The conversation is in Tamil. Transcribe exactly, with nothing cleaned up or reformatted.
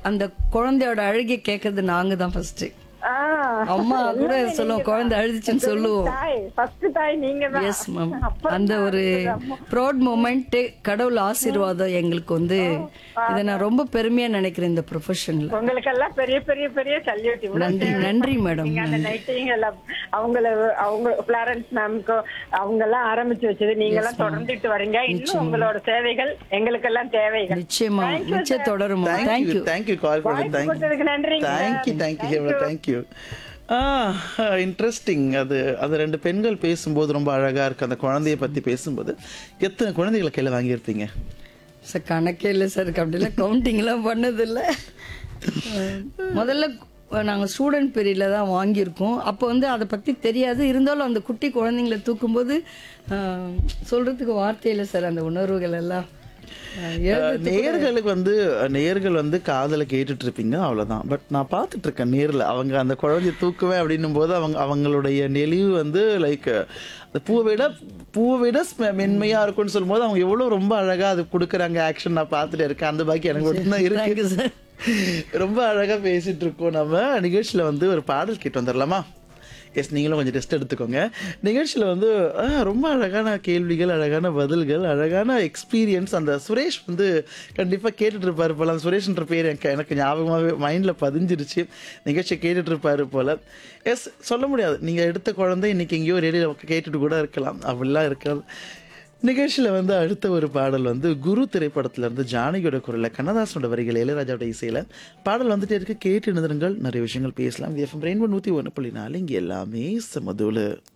அந்த குழந்தையோட அழுகை கேட்கறது நாங்க தான் ஃபர்ஸ்ட். ஆ, அம்மா கூட எல்லாமே சொல்லுவோம் நீங்க குழந்தை தான். அழுதுச்சுன்னு பெரிய சொல்லுவோம். தாய், first தாய் நீங்க தான். Yes ma'am. அப்புறம் அந்த தான் ஒரு அடுத்தது அம்மா. ப்ரௌட் மூமெண்ட், கடவுள் ஆசீர்வாதம் எங்களுக்கு வந்து இதை நான் ரொம்ப பெருமையா நினைக்கிறேன் இந்த ப்ரொஃபஷன்ல. உங்களுக்கெல்லாம் பெரிய பெரிய பெரிய சல்யூட். நன்றி நன்றி மேடம். நீங்க அந்த நைட்டிங் எல்லாம் அவங்கள அவங்க பிளாரன்ஸ் மேம்க்கு அவங்க எல்லாம் ஆரம்பிச்சு வச்சது நீங்க எல்லாம் தொடர்ந்துட்டு வரீங்க. இன்னும் உங்களோட சேவைகள் எங்களுக்கெல்லாம் தேவைகள். நிச்சயமா Thank you, நிச்சயம் sir. தொடரும். Thank you thank you. தேங்க்யூ கால் பண்ணது. வாய்ப்பு தேங்க்யூ கொடுத்ததுக்கு நன்றிங்க. Thank you thank you Hema thank you. Interesting. அது அது ரெண்டு பெண்கள் பேசும்போது ரொம்ப அழகா இருக்கு. அந்த குழந்தைய பத்தி பேசும்போது எத்தனை குழந்தைகளை கையில வாங்கியிருப்பீங்க? சார் கணக்கே இல்லை சார். அப்படிலாம் கவுண்டிங்லாம் பண்ணதில்லை. முதல்ல நாங்கள் ஸ்டூடெண்ட் பீரியடில் தான் வாங்கியிருக்கோம். அப்போ வந்து அதை பற்றி தெரியாது. இருந்தாலும் அந்த குட்டி குழந்தைங்கள தூக்கும்போது சொல்கிறதுக்கு வார்த்தை இல்லை சார். அந்த உணர்வுகள் எல்லாம் நேயர்களுக்கு வந்து நேயர்கள் வந்து காதலை கேட்டுட்டு இருப்பீங்க அவ்வளவுதான். பட் நான் பார்த்துட்டு இருக்கேன் நேரில் அவங்க அந்த குழந்தைய தூக்குவேன் அப்படின்னும் போது அவங்க அவங்களுடைய நெளிவு வந்து லைக் அந்த பூவை விட பூவை விட ஸ்மெ- மென்மையா இருக்கும்னு சொல்லும்போது அவங்க எவ்வளவு ரொம்ப அழகா அது கொடுக்குறாங்க. ஆக்ஷன் நான் பார்த்துட்டு இருக்கேன். அந்த பாக்கி எனக்கு மட்டும்தான் இருக்கு சார். ரொம்ப அழகா பேசிட்டு இருக்கோம். நம்ம நிகழ்ச்சியில வந்து ஒரு பாடல் கேட்டு வந்துடலாமா? எஸ், நீங்களும் கொஞ்சம் ரெஸ்ட் எடுத்துக்கோங்க. நிகழ்ச்சியில் வந்து ஆ, ரொம்ப அழகான கேள்விகள், அழகான பதில்கள், அழகான எக்ஸ்பீரியன்ஸ். அந்த சுரேஷ் வந்து கண்டிப்பாக கேட்டுட்டு இருப்பாரு போல. அந்த சுரேஷ்ன்ற பேர் எனக்கு எனக்கு ஞாபகமாகவே மைண்டில் பதிஞ்சிருச்சு. நிகழ்ச்சியை கேட்டுட்டு இருப்பாரு போல. எஸ், சொல்ல முடியாது. நீங்கள் எடுத்த குழந்தை இன்னைக்கு எங்கேயோ ரேடியோ கேட்டுட்டு கூட இருக்கலாம். அப்படிலாம் இருக்காது. நிகழ்ச்சியில் வந்து அடுத்த ஒரு பாடல் வந்து குரு திரைப்படத்துல இருந்து ஜானகியோட குரலில் கண்ணதாசனோட வரிகள் இளையராஜாவோட இசையில் பாடல் வந்துட்டே இருக்கு. கேட்டு நிறுங்கள். நிறைய விஷயங்கள் பேசலாம். எஃப்எம் ரெயின்போ நூற்றி ஒன்று புள்ளி நாலு இங்கே எல்லாமே சமதூளு.